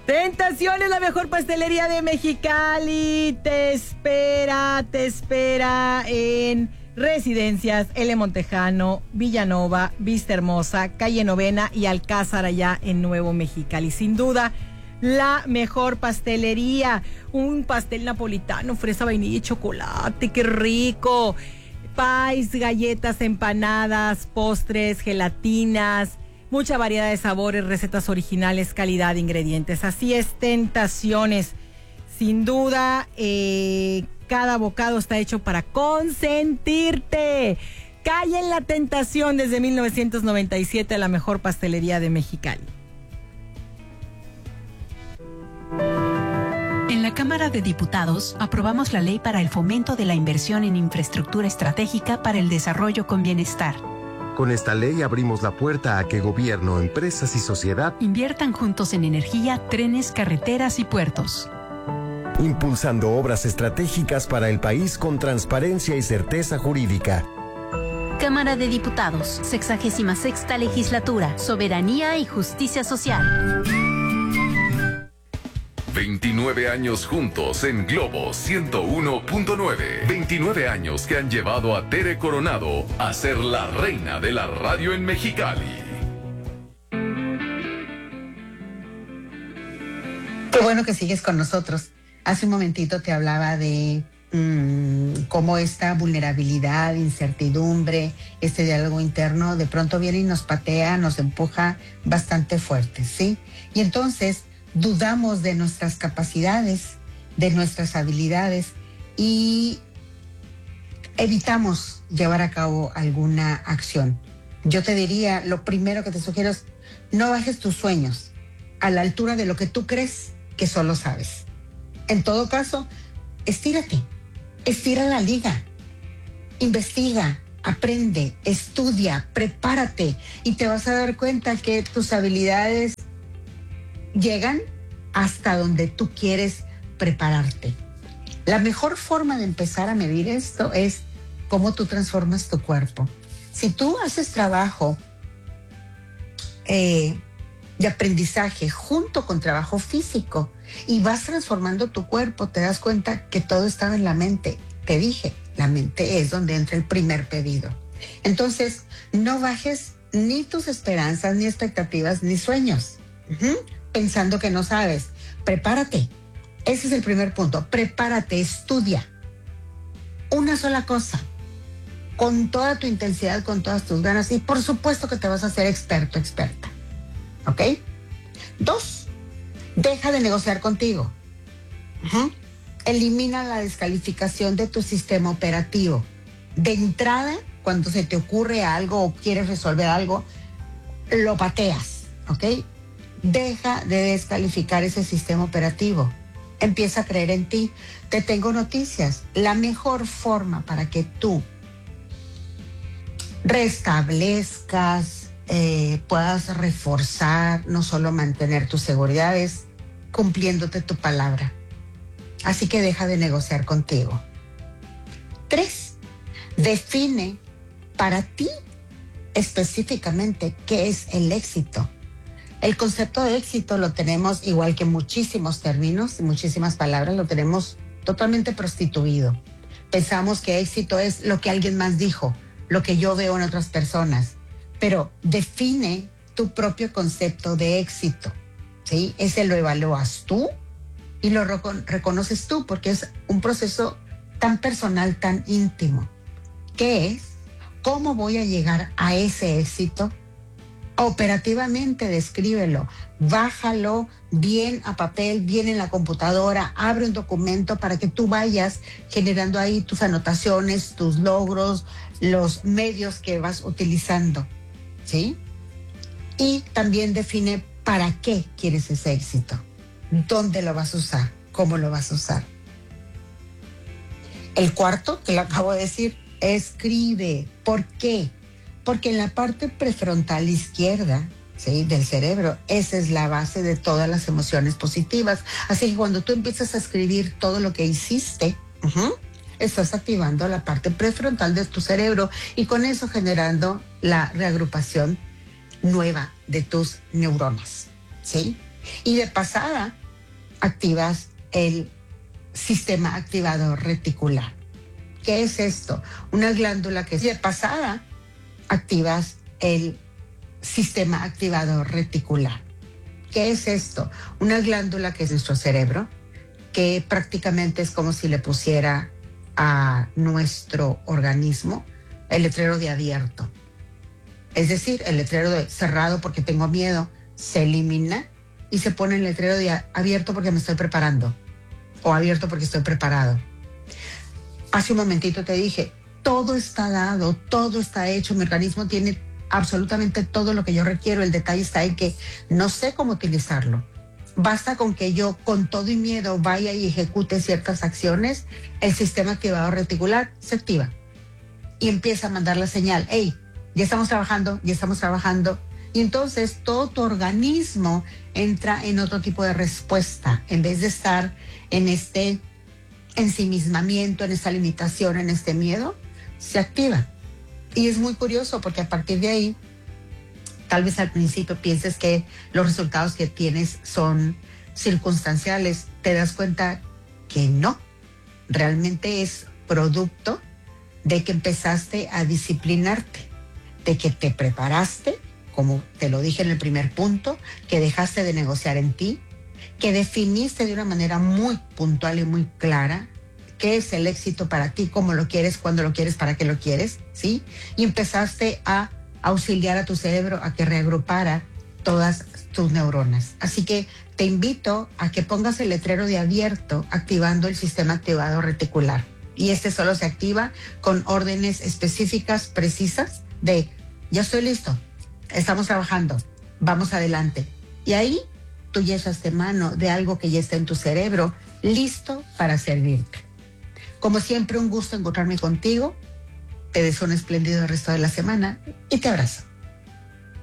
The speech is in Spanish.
Tentaciones, la mejor pastelería de Mexicali. Te espera en Residencias L. Montejano, Villanova, Vista Hermosa, Calle Novena y Alcázar, allá en Nuevo Mexicali. Sin duda, la mejor pastelería. Un pastel napolitano, fresa, vainilla y chocolate, qué rico. Pies, galletas, empanadas, postres, gelatinas, mucha variedad de sabores, recetas originales, calidad de ingredientes. Así es, Tentaciones. Sin duda, cada bocado está hecho para consentirte. Cae en la tentación desde 1997, la mejor pastelería de Mexicali. En la Cámara de Diputados aprobamos la ley para el fomento de la inversión en infraestructura estratégica para el desarrollo con bienestar. Con esta ley abrimos la puerta a que gobierno, empresas y sociedad inviertan juntos en energía, trenes, carreteras y puertos. Impulsando obras estratégicas para el país con transparencia y certeza jurídica. Cámara de Diputados, 66ª Legislatura, Soberanía y Justicia Social. 29 años juntos en Globo 101.9. 29 años que han llevado a Tere Coronado a ser la reina de la radio en Mexicali. Qué bueno que sigues con nosotros. Hace un momentito te hablaba de cómo esta vulnerabilidad, incertidumbre, este diálogo interno de pronto viene y nos patea, nos empuja bastante fuerte, ¿sí? Y entonces dudamos de nuestras capacidades, de nuestras habilidades y evitamos llevar a cabo alguna acción. Yo te diría, lo primero que te sugiero es no bajes tus sueños a la altura de lo que tú crees que solo sabes. En todo caso, estírate, estira la liga, investiga, aprende, estudia, prepárate y te vas a dar cuenta que tus habilidades llegan hasta donde tú quieres prepararte. La mejor forma de empezar a medir esto es cómo tú transformas tu cuerpo. Si tú haces trabajo de aprendizaje junto con trabajo físico y vas transformando tu cuerpo, te das cuenta que todo estaba en la mente. Te dije, la mente es donde entra el primer pedido. Entonces, no bajes ni tus esperanzas, ni expectativas, ni sueños. Pensando que no sabes. Prepárate. Ese es el primer punto. Prepárate, estudia. Una sola cosa. Con toda tu intensidad, con todas tus ganas. Y por supuesto que te vas a hacer experto, experta. ¿Ok? 2. Deja de negociar contigo. Elimina la descalificación de tu sistema operativo. De entrada, cuando se te ocurre algo o quieres resolver algo, lo pateas. ¿Ok? Deja de descalificar ese sistema operativo. Empieza a creer en ti. Te tengo noticias. La mejor forma para que tú restablezcas, puedas reforzar, no solo mantener tus seguridades, cumpliéndote tu palabra. Así que deja de negociar contigo. 3. Define para ti específicamente qué es el éxito. El concepto de éxito lo tenemos, igual que muchísimos términos y muchísimas palabras, lo tenemos totalmente prostituido. Pensamos que éxito es lo que alguien más dijo, lo que yo veo en otras personas. Pero define tu propio concepto de éxito, ¿sí? Ese lo evalúas tú y lo reconoces tú, porque es un proceso tan personal, tan íntimo. ¿Qué es? ¿Cómo voy a llegar a ese éxito? Operativamente descríbelo, bájalo bien a papel, bien en la computadora, abre un documento para que tú vayas generando ahí tus anotaciones, tus logros, los medios que vas utilizando, ¿sí? Y también define para qué quieres ese éxito, dónde lo vas a usar, cómo lo vas a usar. El cuarto, que lo acabo de decir, escribe. ¿Por qué? Porque en la parte prefrontal izquierda, ¿sí?, del cerebro, esa es la base de todas las emociones positivas. Así que cuando tú empiezas a escribir todo lo que hiciste, estás activando la parte prefrontal de tu cerebro y con eso generando la reagrupación nueva de tus neuronas, ¿sí? Y de pasada, activas el sistema activador reticular. ¿Qué es esto? Una glándula que de pasada activas el sistema activador reticular. ¿Qué es esto? Una glándula que es nuestro cerebro, que prácticamente es como si le pusiera a nuestro organismo el letrero de abierto. Es decir, el letrero de cerrado porque tengo miedo se elimina y se pone el letrero de abierto porque me estoy preparando, o abierto porque estoy preparado. Hace un momentito te dije, todo está dado, todo está hecho, mi organismo tiene absolutamente todo lo que yo requiero. El detalle está en que no sé cómo utilizarlo. Basta con que yo, con todo y miedo, vaya y ejecute ciertas acciones, el sistema activador reticular se activa y empieza a mandar la señal, hey, ya estamos trabajando, ya estamos trabajando. Y entonces todo tu organismo entra en otro tipo de respuesta, en vez de estar en este ensimismamiento, en esta limitación, en este miedo, se activa. Y es muy curioso porque a partir de ahí, tal vez al principio pienses que los resultados que tienes son circunstanciales, te das cuenta que no, realmente es producto de que empezaste a disciplinarte, de que te preparaste, como te lo dije en el primer punto, que dejaste de negociar en ti, que definiste de una manera muy puntual y muy clara qué es el éxito para ti, cómo lo quieres, cuándo lo quieres, para qué lo quieres, ¿sí? Y empezaste a auxiliar a tu cerebro a que reagrupara todas tus neuronas. Así que te invito a que pongas el letrero de abierto activando el sistema activador reticular. Y este solo se activa con órdenes específicas, precisas, de ya estoy listo, estamos trabajando, vamos adelante. Y ahí tú ya echaste mano de algo que ya está en tu cerebro, listo para servirte. Como siempre, un gusto encontrarme contigo. Te deseo un espléndido resto de la semana y te abrazo.